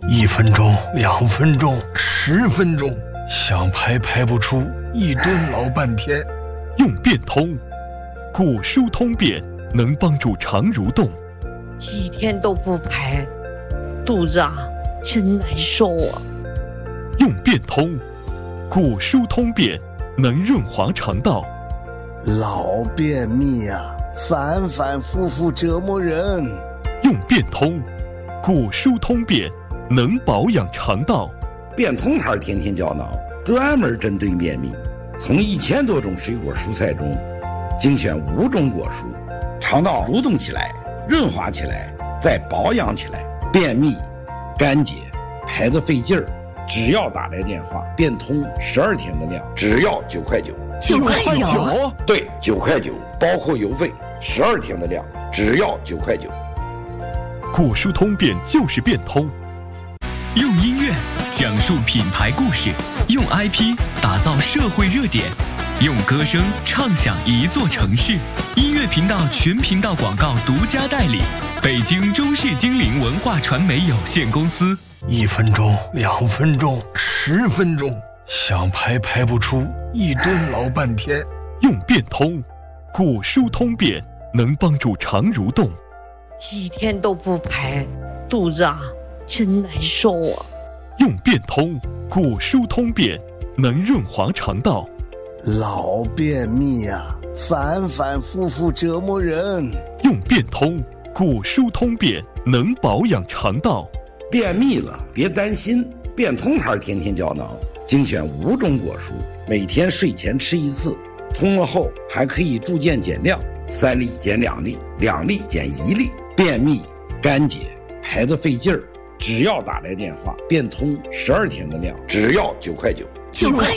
1分钟、2分钟、10分钟，想排排不出，一顿老半天。 用变通，古书通便能帮助肠蠕动。 几天都不排，肚子真难受啊。 用变通，古书通便能润滑肠道。 老便秘反反复复折磨人。 用变通，古书通便能保养肠道。 变通牌天天胶囊专门针对便秘，从1000多种水果蔬菜中精选5种果蔬，肠道蠕动起来，润滑起来，再保养起来。便秘、干结、排得费劲儿，只要打来电话，变通12天的量，只要9块9。 9块9？ 对，9块9，包括邮费，12天的量，只要9块9。 古书通便就是变通。 用音乐讲述品牌故事，用 IP 打造社会热点，用歌声唱响一座城市。音乐频道全频道广告独家代理，北京中视精灵文化传媒有限公司。 1分钟、2分钟、10分钟，想排排不出，一顿老半天。 用变通，古书通便能帮助肠蠕动。 几天都不排，肚子真难受啊。 用变通，古书通便能润滑肠道。 老便秘反反复复折磨人。 用变通，古书通便能保养肠道。 便秘了别担心，变通牌天天胶囊精选5种果蔬，每天睡前吃1次，通了后还可以逐渐减量，3粒减2粒，2粒减1粒。便秘、干结、排得费劲儿，只要打来电话，变通12天的量，只要9块9。 9块